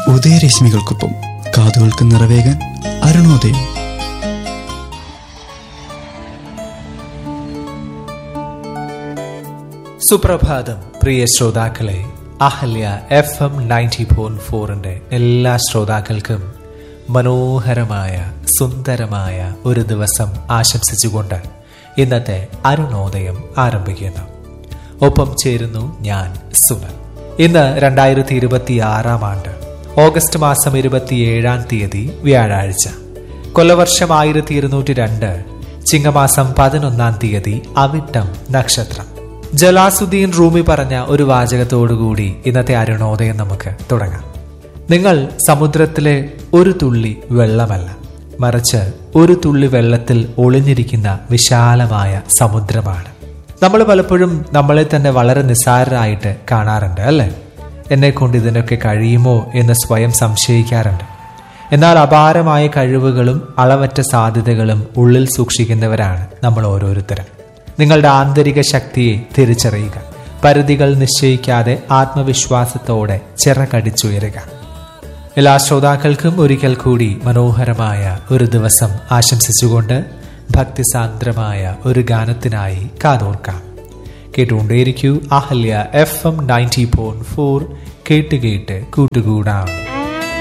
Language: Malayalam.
ഉദയരശ്മികൾക്കൊപ്പം കാതുകൾക്ക് നിറവേകാൻ അരുണോദയം. സുപ്രഭാതം പ്രിയ ശ്രോതാക്കളെ. അഹല്യ FM 90.4 എല്ലാ ശ്രോതാക്കൾക്കും മനോഹരമായ സുന്ദരമായ ഒരു ദിവസം ആശംസിച്ചുകൊണ്ട് ഇന്നത്തെ അരുണോദയം ആരംഭിക്കുന്നു. ഒപ്പം ചേരുന്നു ഞാൻ സുനൽ. ഇന്ന് 2026 ആണ്ട് ഓഗസ്റ്റ് മാസം 27 തീയതി വ്യാഴാഴ്ച. കൊല്ലവർഷം 1202, ചിങ്ങമാസം 11 തീയതി അവിട്ടം നക്ഷത്രം. ജലാസുദ്ദീൻ റൂമി പറഞ്ഞ ഒരു വാചകത്തോടുകൂടി ഇന്നത്തെ അരുണോദയം നമുക്ക് തുടങ്ങാം. നിങ്ങൾ സമുദ്രത്തിലെ ഒരു തുള്ളി വെള്ളമല്ല, മറിച്ച് ഒരു തുള്ളി വെള്ളത്തിൽ ഒളിഞ്ഞിരിക്കുന്ന വിശാലമായ സമുദ്രമാണ്. നമ്മൾ പലപ്പോഴും നമ്മളെ തന്നെ വളരെ നിസ്സാരരായിട്ട് കാണാറുണ്ട്, അല്ലേ? എന്നെ കൊണ്ട് ഇതിനൊക്കെ കഴിയുമോ എന്ന് സ്വയം സംശയിക്കാറുണ്ട്. എന്നാൽ അപാരമായ കഴിവുകളും അളവറ്റ സാധ്യതകളും ഉള്ളിൽ സൂക്ഷിക്കുന്നവരാണ് നമ്മൾ ഓരോരുത്തരും. നിങ്ങളുടെ ആന്തരിക ശക്തിയെ തിരിച്ചറിയുക. പരിധികൾ നിശ്ചയിക്കാതെ ആത്മവിശ്വാസത്തോടെ ചിറകടിച്ചുയരുക. എല്ലാ ശ്രോതാക്കൾക്കും ഒരിക്കൽ കൂടി മനോഹരമായ ഒരു ദിവസം ആശംസിച്ചുകൊണ്ട് ഭക്തിസാന്ദ്രമായ ഒരു ഗാനത്തിനായി കാതോർക്കാം. കേട്ടുകൊണ്ടേയിരിക്കൂ അഹല്യ FM 90.4. കേട്ട് കേട്ട് കൂട്ടുകൂടാം.